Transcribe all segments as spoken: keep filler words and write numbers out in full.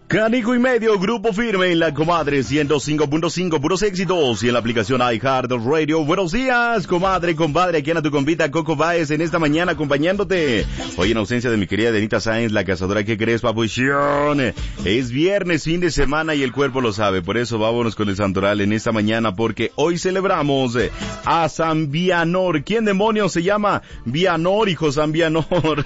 Canico y medio, Grupo Firme en la Comadre ciento cinco punto cinco, puros éxitos, y en la aplicación iHeartRadio. Buenos días, comadre, compadre, aquí anda tu compita Coco Báez en esta mañana acompañándote. Hoy en ausencia de mi querida Denita Sáenz, la cazadora que crees, papuchón. Es viernes, fin de semana y el cuerpo lo sabe, por eso vámonos con el santoral en esta mañana, porque hoy celebramos a San Vianor. ¿Quién demonios se llama Vianor, hijo San Vianor?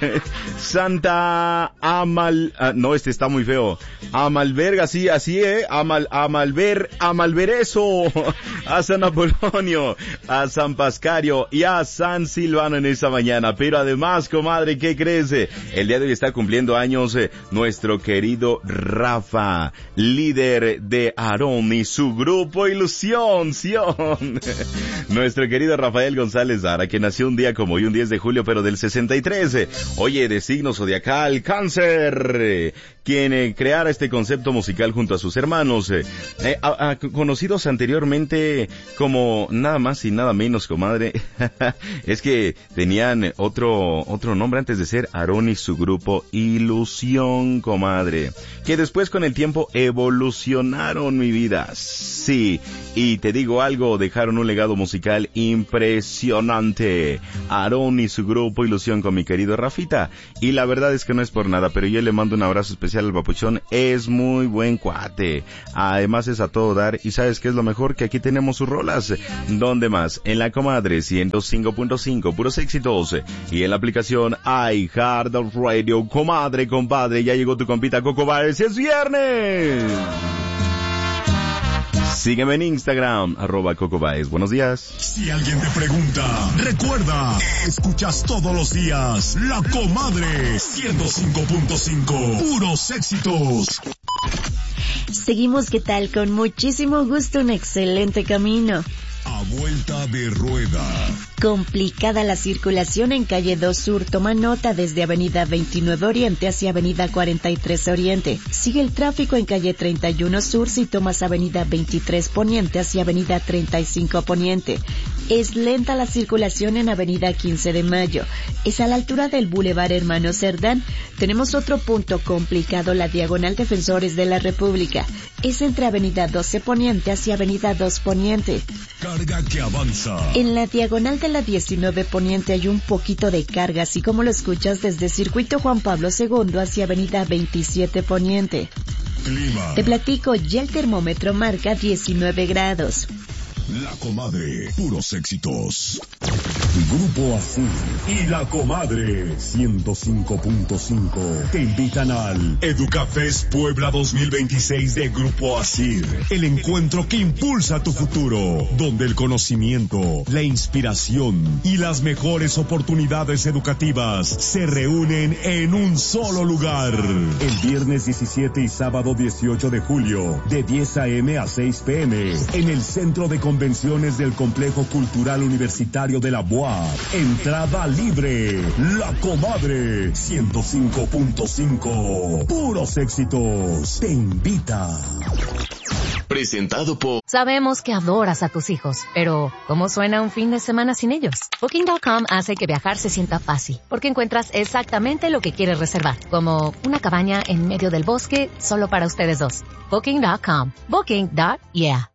Santa Amal... Ah, no, este está muy feo. Amalberga, sí, así, eh, Amal, Amalver, Amalvereso, a San Apolonio, a San Pascario y a San Silvano en esta mañana. Pero además, comadre, ¿qué crees? El día de hoy está cumpliendo años eh, nuestro querido Rafa, líder de Aarón y su grupo Ilusión, Sion. Nuestro querido Rafael González Dara, que nació un día como hoy, un diez de julio, pero del sesenta y tres. Oye, de signo zodiacal, Cáncer, quien eh, creara este concepto musical junto a sus hermanos, eh, eh, a, a, conocidos anteriormente como nada más y nada menos, comadre, es que tenían otro otro nombre antes de ser Aarón y su grupo Ilusión, comadre, que después con el tiempo evolucionaron, mi vida, sí, y te digo algo, dejaron un legado musical impresionante, Aarón y su grupo Ilusión con mi querido Rafita, y la verdad es que no es por nada, pero yo le mando un abrazo especial al papuchón, es muy buen cuate, además es a todo dar, y ¿sabes qué es lo mejor? Que aquí tenemos sus rolas. ¿Dónde más? En la Comadre ciento cinco punto cinco, puros éxitos, y en la aplicación iHeartRadio. Comadre, compadre, ya llegó tu compita Coco Báez, es viernes. Sígueme en Instagram, arroba Coco Báez. Buenos días. Si alguien te pregunta, recuerda, escuchas todos los días La Comadre ciento cinco punto cinco, puros éxitos. Seguimos, ¿qué tal? Con muchísimo gusto, un excelente camino. A vuelta de rueda. Complicada la circulación en calle dos Sur. Toma nota desde avenida veintinueve Oriente hacia avenida cuarenta y tres Oriente. Sigue el tráfico en calle treinta y uno Sur si tomas avenida veintitrés Poniente hacia avenida treinta y cinco Poniente. Es lenta la circulación en avenida quince de Mayo. Es a la altura del Boulevard Hermano Cerdán. Tenemos otro punto complicado, la diagonal Defensores de la República. Es entre avenida doce Poniente hacia avenida dos Poniente. Carga que avanza. En la diagonal de la diecinueve Poniente hay un poquito de carga, así como lo escuchas desde Circuito Juan Pablo segundo hacia avenida veintisiete Poniente. Clima. Te platico, ya el termómetro marca diecinueve grados. La Comadre, puros éxitos. Grupo Azul y La Comadre ciento cinco punto cinco te invitan al Educafest Puebla dos mil veintiséis de Grupo Asir, el encuentro que impulsa tu futuro, donde el conocimiento, la inspiración y las mejores oportunidades educativas se reúnen en un solo lugar. El viernes diecisiete y sábado dieciocho de julio, de diez a eme a seis pe eme, en el Centro de Convenciones del Complejo Cultural Universitario de la B U A. Entrada libre. La Comadre ciento cinco punto cinco. Puros éxitos. Te invita. Presentado por... Sabemos que adoras a tus hijos, pero ¿cómo suena un fin de semana sin ellos? Booking punto com hace que viajar se sienta fácil, porque encuentras exactamente lo que quieres reservar, como una cabaña en medio del bosque solo para ustedes dos. Booking punto com. Booking. Yeah.